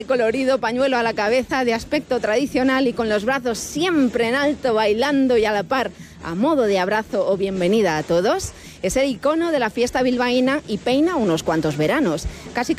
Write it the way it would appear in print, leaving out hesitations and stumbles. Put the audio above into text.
Colorido, pañuelo a la cabeza, de aspecto tradicional y con los brazos siempre en alto, bailando y a la par, a modo de abrazo o bienvenida a todos, es el icono de la fiesta bilbaína y peina unos cuantos veranos. Casi